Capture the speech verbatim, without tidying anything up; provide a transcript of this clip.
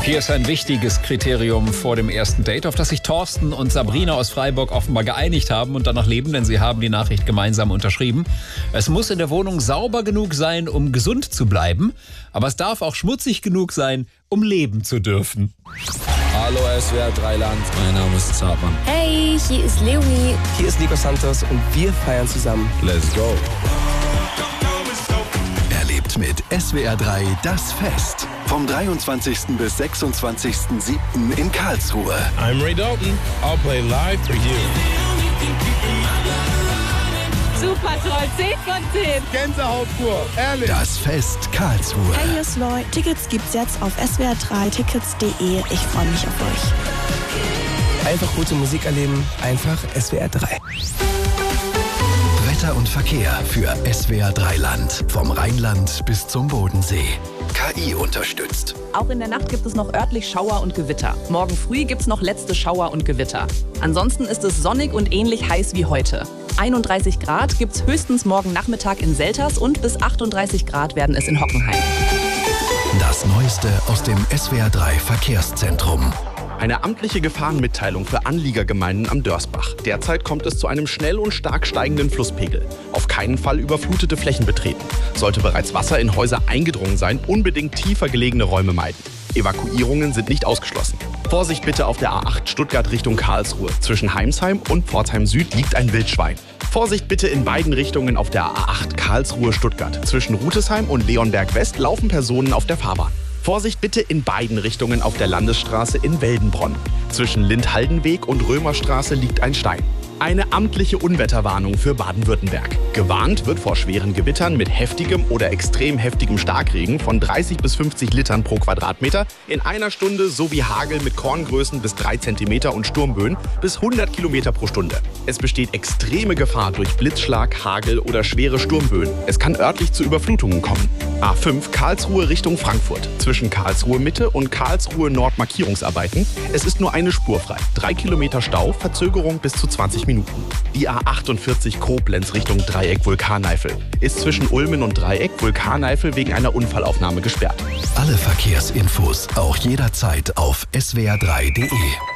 Hier ist ein wichtiges Kriterium vor dem ersten Date, auf das sich Thorsten und Sabrina aus Freiburg offenbar geeinigt haben und danach leben, denn sie haben die Nachricht gemeinsam unterschrieben. Es muss in der Wohnung sauber genug sein, um gesund zu bleiben, aber es darf auch schmutzig genug sein, um leben zu dürfen. Hallo S W R drei Land, mein Name ist Zartmann. Hey, hier ist Leonie. Hier ist Nico Santos und wir feiern zusammen. Let's go. Erlebt mit S W R drei das Fest. Vom dreiundzwanzigsten bis sechsundzwanzigsten siebten in Karlsruhe. I'm Ray Dalton. I'll play live for you. Super toll, zehn von zehn. Gänsehaut pur, ehrlich. Das Fest Karlsruhe. Hey, hier ist Loy. Tickets gibt's jetzt auf S W R drei tickets punkt de. Ich freue mich auf euch. Einfach gute Musik erleben, einfach S W R drei. Wetter und Verkehr für S W R drei Land. Vom Rheinland bis zum Bodensee. K I unterstützt. Auch in der Nacht gibt es noch örtlich Schauer und Gewitter. Morgen früh gibt es noch letzte Schauer und Gewitter. Ansonsten ist es sonnig und ähnlich heiß wie heute. einunddreißig Grad gibt es höchstens morgen Nachmittag in Selters und bis achtunddreißig Grad werden es in Hockenheim. Das Neueste aus dem S W R drei Verkehrszentrum. Eine amtliche Gefahrenmitteilung für Anliegergemeinden am Dörsbach. Derzeit kommt es zu einem schnell und stark steigenden Flusspegel. Auf keinen Fall überflutete Flächen betreten. Sollte bereits Wasser in Häuser eingedrungen sein, unbedingt tiefer gelegene Räume meiden. Evakuierungen sind nicht ausgeschlossen. Vorsicht bitte auf der A acht Stuttgart Richtung Karlsruhe. Zwischen Heimsheim und Pforzheim Süd liegt ein Wildschwein. Vorsicht bitte in beiden Richtungen auf der A acht Karlsruhe-Stuttgart. Zwischen Rutesheim und Leonberg West laufen Personen auf der Fahrbahn. Vorsicht bitte in beiden Richtungen auf der Landesstraße in Weldenbronn. Zwischen Lindhaldenweg und Römerstraße liegt ein Stein. Eine amtliche Unwetterwarnung für Baden-Württemberg. Gewarnt wird vor schweren Gewittern mit heftigem oder extrem heftigem Starkregen von dreißig bis fünfzig Litern pro Quadratmeter in einer Stunde sowie Hagel mit Korngrößen bis drei Zentimeter und Sturmböen bis hundert Kilometer pro Stunde. Es besteht extreme Gefahr durch Blitzschlag, Hagel oder schwere Sturmböen. Es kann örtlich zu Überflutungen kommen. A fünf Karlsruhe Richtung Frankfurt. Zwischen Karlsruhe Mitte und Karlsruhe Nord Markierungsarbeiten. Es ist nur eine Spur frei. Drei Kilometer Stau, Verzögerung bis zu zwanzig Minuten. Die A achtundvierzig Koblenz Richtung Dreieck Vulkaneifel ist zwischen Ulmen und Dreieck Vulkaneifel wegen einer Unfallaufnahme gesperrt. Alle Verkehrsinfos auch jederzeit auf S W R drei punkt de.